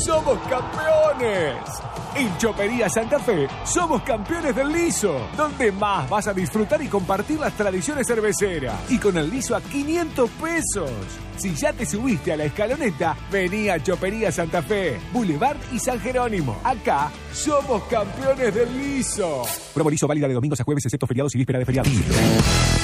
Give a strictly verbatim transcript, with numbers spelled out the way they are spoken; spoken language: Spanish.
¡somos campeones! En Chopería Santa Fe, somos campeones del liso, donde más vas a disfrutar y compartir las tradiciones cerveceras. Y con el liso a quinientos pesos. Si ya te subiste a la escaloneta, vení a Chopería Santa Fe, Boulevard y San Jerónimo. Acá, somos campeones del liso. Promo liso válida de domingos a jueves, excepto feriados y víspera de feriados.